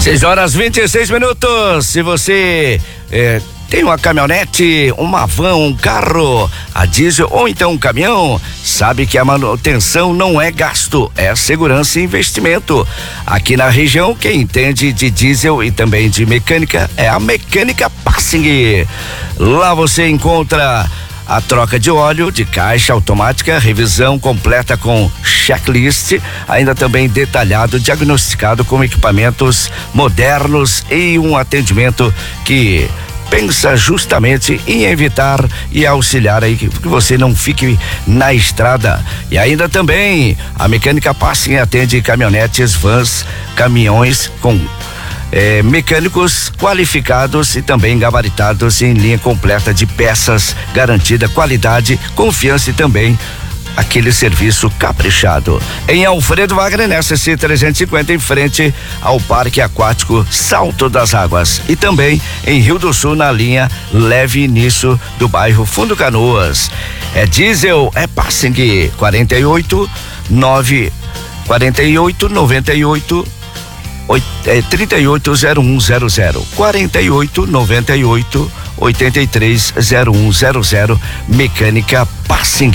6h26. Se você tem uma caminhonete, uma van, um carro a diesel ou então um caminhão, sabe que a manutenção não é gasto, é segurança e investimento. Aqui na região, quem entende de diesel e também de mecânica é a Mecânica Passing. Lá você encontra a troca de óleo, de caixa automática, revisão completa com checklist, ainda também detalhado, diagnosticado com equipamentos modernos e um atendimento que pensa justamente em evitar e auxiliar aí que você não fique na estrada. E ainda também a Mecânica Passing atende caminhonetes, vans, caminhões com mecânicos qualificados e também gabaritados em linha completa de peças, garantida qualidade, confiança e também aquele serviço caprichado. Em Alfredo Wagner, nessa C350, em frente ao Parque Aquático Salto das Águas, e também em Rio do Sul, na linha Leve Início do bairro Fundo Canoas. É diesel, é Passing 48 98 380100 48 98 830100 Mecânica Passing.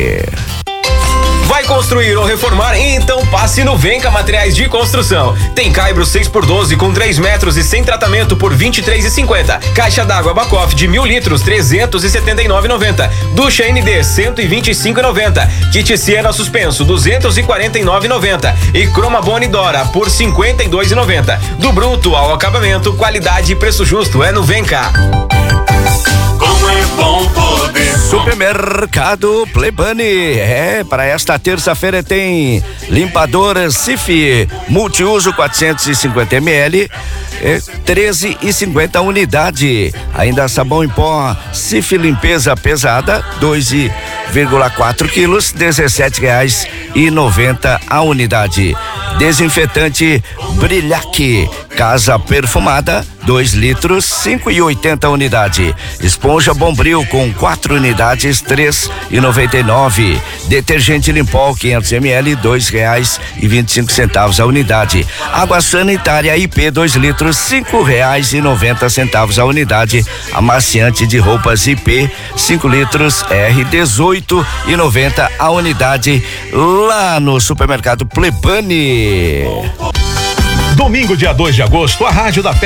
Vai construir ou reformar? Então passe no Venca Materiais de Construção. Tem caibro 6x12 com 3 metros e sem tratamento por R$23,50. Caixa d'água Bacoff de 1.000 litros, R$379,90. Ducha ND, R$125,90. Kit Siena suspenso, R$249,90. E Croma Boni Dora por R$52,90. Do bruto ao acabamento, qualidade e preço justo é no Venca. Como é bom poder. Supermercado Plebani. Para esta terça-feira tem limpador Cif multiuso 450 ml, 13,50 unidade. Ainda sabão em pó Cif limpeza pesada 2,4 quilos, R$17,90 a unidade. Desinfetante Brilhac Casa Perfumada 2 litros, 5,80 unidade. Esponja Bombril com 4 unidades, R$3,99. Detergente Limpol 500 ml, R$2,25 a unidade. Água sanitária IP 2 litros, R$5,90 a unidade. Amaciante de roupas IP 5 litros, R$18,90 a unidade, lá no supermercado Plebani. Domingo, dia 2 de agosto, a Rádio da